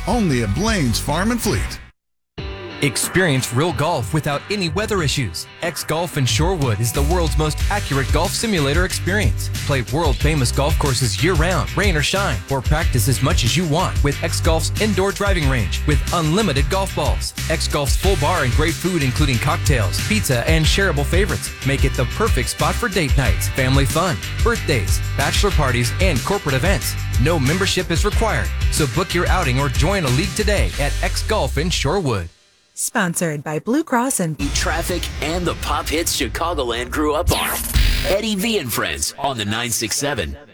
Only at Blaine's Farm and Fleet. Experience real golf without any weather issues. X-Golf in Shorewood is the world's most accurate golf simulator experience. Play world-famous golf courses year-round, rain or shine, or practice as much as you want with X-Golf's indoor driving range with unlimited golf balls. X-Golf's full bar and great food including cocktails, pizza, and shareable favorites make it the perfect spot for date nights, family fun, birthdays, bachelor parties, and corporate events. No membership is required, so book your outing or join a league today at X-Golf in Shorewood. Sponsored by Blue Cross and Traffic and the pop hits Chicagoland grew up on. Eddie V and Friends on the 967.